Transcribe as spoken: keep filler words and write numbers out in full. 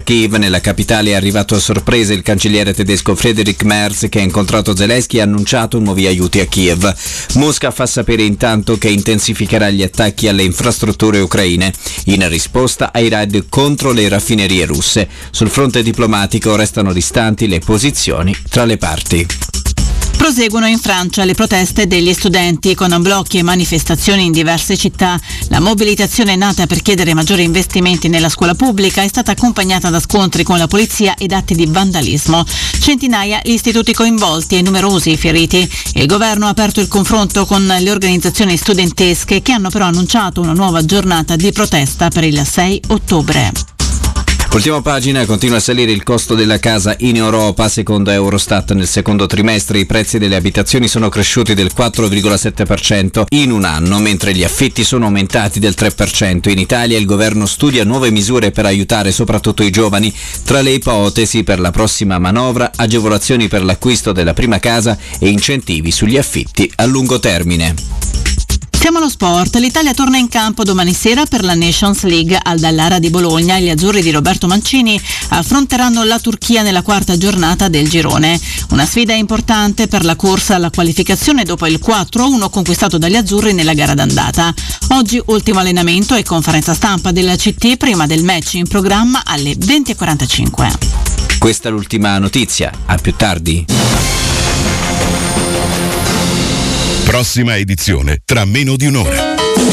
Kiev, nella capitale, è arrivato a sorpresa il cancelliere tedesco Friedrich Merz, che ha incontrato Zelensky e ha annunciato nuovi aiuti a Kiev. Mosca fa sapere intanto che intensificherà gli attacchi alle infrastrutture ucraine in risposta ai raid contro le raffinerie russe. Sul fronte diplomatico restano distanti le posizioni tra le parti. Proseguono in Francia le proteste degli studenti con blocchi e manifestazioni in diverse città. La mobilitazione nata per chiedere maggiori investimenti nella scuola pubblica è stata accompagnata da scontri con la polizia ed atti di vandalismo. Centinaia gli istituti coinvolti e numerosi i feriti. Il governo ha aperto il confronto con le organizzazioni studentesche, che hanno però annunciato una nuova giornata di protesta per il sei ottobre. Ultima pagina, continua a salire il costo della casa in Europa. Secondo Eurostat, nel secondo trimestre i prezzi delle abitazioni sono cresciuti del quattro virgola sette per cento in un anno, mentre gli affitti sono aumentati del tre per cento. In Italia il governo studia nuove misure per aiutare soprattutto i giovani. Tra le ipotesi per la prossima manovra, agevolazioni per l'acquisto della prima casa e incentivi sugli affitti a lungo termine. Siamo allo sport. L'Italia torna in campo domani sera per la Nations League al Dallara di Bologna. Gli azzurri di Roberto Mancini affronteranno la Turchia nella quarta giornata del girone. Una sfida importante per la corsa alla qualificazione dopo il quattro a uno conquistato dagli azzurri nella gara d'andata. Oggi ultimo allenamento e conferenza stampa della C T prima del match in programma alle venti e quarantacinque. Questa è l'ultima notizia. A più tardi. Prossima edizione tra meno di un'ora.